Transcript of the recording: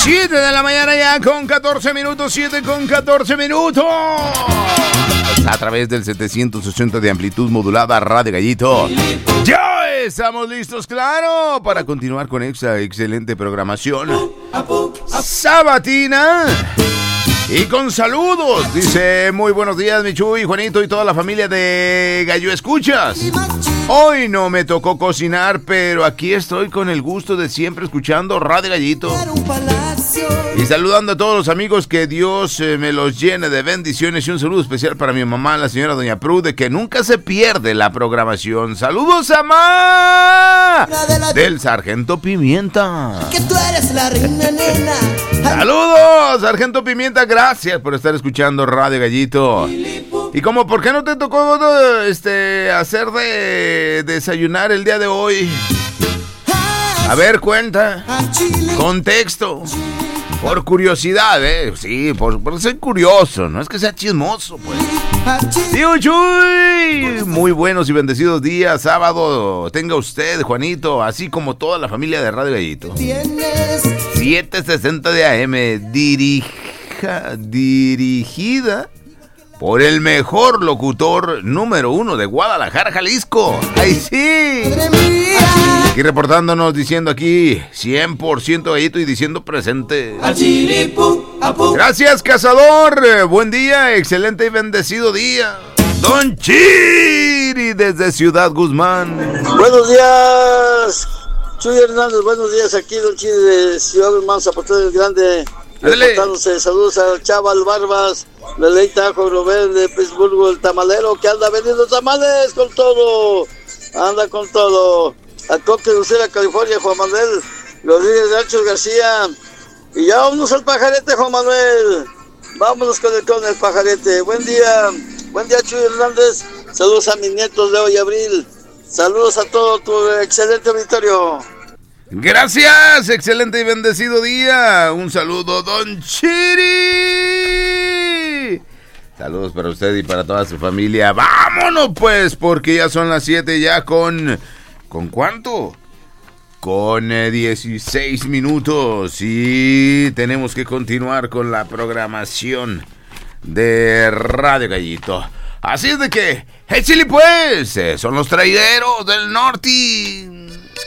7 de la mañana ya con 14 minutos, 7 con 14 minutos. A través del 780 de amplitud modulada Radio Gallito. Ya estamos listos, claro, para continuar con esta excelente programación sabatina. Y con saludos, dice, muy buenos días, mi Chuy, Juanito y toda la familia de Gallo Escuchas. Hoy no me tocó cocinar, pero aquí estoy con el gusto de siempre escuchando Radio Gallito. Y saludando a todos los amigos, que Dios me los llene de bendiciones. Y un saludo especial para mi mamá, la señora Doña Prude, que nunca se pierde la programación. ¡Saludos, mamá! Del Sargento Pimienta. Que tú eres la reina, nena. ¡Saludos, Sargento Pimienta! Gracias por estar escuchando Radio Gallito. Y como, ¿por qué no te tocó hacer de desayunar el día de hoy? A ver, cuenta. Contexto. Por curiosidad, sí, por ser curioso, no es que sea chismoso, pues. Tío Chuy, muy buenos y bendecidos días, sábado, tenga usted, Juanito, así como toda la familia de Radio Gallito. 760 de AM, dirigida por el mejor locutor número 1 de Guadalajara, Jalisco. ¡Ay, sí! Aquí reportándonos, diciendo aquí 100% Gallito y diciendo presente. Gracias, cazador. Buen día, excelente y bendecido día. Don Chiri desde Ciudad Guzmán. Buenos días, Chuy Hernández. Buenos días, aquí Don Chiri de Ciudad Guzmán, Zapotero el Grande. Reportándose, saludos al Chaval Barbas, de Leita, Robert de Pittsburgh, el tamalero que anda vendiendo tamales con todo, anda con todo. A Coque de Lucera, California, Juan Manuel Rodríguez de Ancho García. Y ya vámonos al pajarete, Juan Manuel. Vámonos con el pajarete. Buen día, Chuy Hernández. Saludos a mis nietos Leo y Abril. Saludos a todo tu excelente auditorio. Gracias, excelente y bendecido día. Un saludo, Don Chiri. Saludos para usted y para toda su familia. Vámonos pues, porque ya son las 7 ya ¿con cuánto? Con 16 minutos y tenemos que continuar con la programación de Radio Gallito. Así es de que, échale pues, son los traideros del norte.